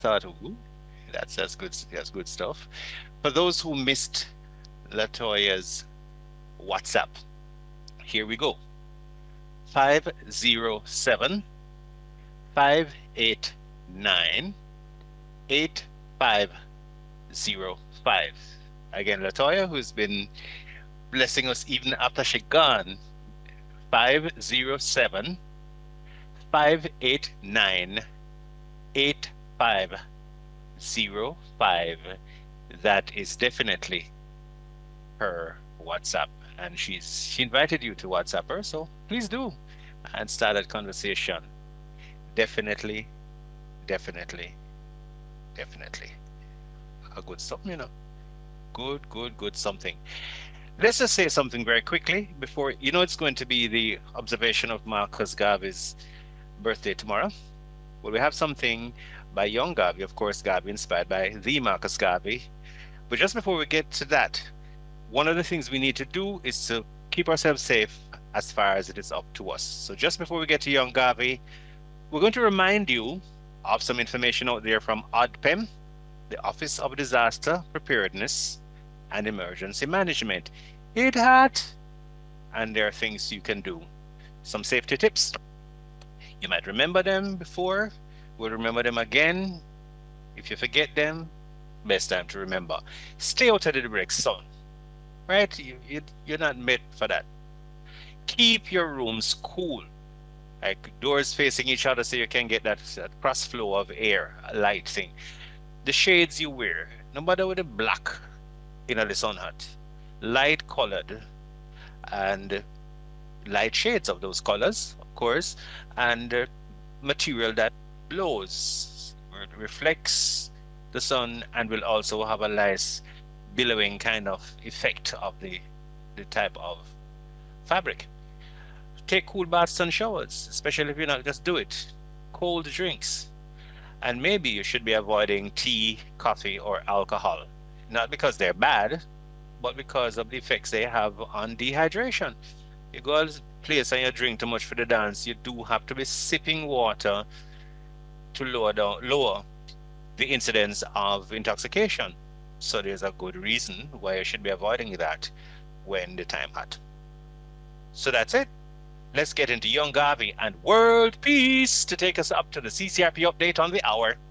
thought, ooh, that's good. That's good stuff. For those who missed Latoya's WhatsApp, here we go. 507-589-8505. Again, Latoya, who's been blessing us even after she gone. 507-589-8505. That is definitely her WhatsApp. And she invited you to WhatsApp her, so please do and start that conversation. Definitely, definitely, definitely a good something, Good, good, good something. Let's just say something very quickly before it's going to be the observation of Marcus Garvey's birthday tomorrow. Well, we have something by young Garvey, of course, Garvey inspired by the Marcus Garvey. But just before we get to that, one of the things we need to do is to keep ourselves safe as far as it is up to us. So just before we get to young Garvey, we're going to remind you of some information out there from ODPEM, the Office of Disaster Preparedness and Emergency Management. It hot, and there are things you can do. Some safety tips. You might remember them before. We'll remember them again. If you forget them, best time to remember. Stay out of the direct sun. Right? You're not made for that. Keep your rooms cool. Like doors facing each other so you can get that cross flow of air, light thing. The shades you wear, no matter with the black the sun hat, light colored and light shades of those colors, of course, and material that blows, reflects the sun, and will also have a nice billowing kind of effect of the type of fabric. Take cool baths and showers, especially if you're not just do it. Cold drinks. And maybe you should be avoiding tea, coffee, or alcohol. Not because they're bad, but because of the effects they have on dehydration. You go to a place and you drink too much for the dance, you do have to be sipping water to lower the incidence of intoxication. So there's a good reason why you should be avoiding that when the time hot. So that's it. Let's get into young Garvey and world peace to take us up to the CCRP update on the hour.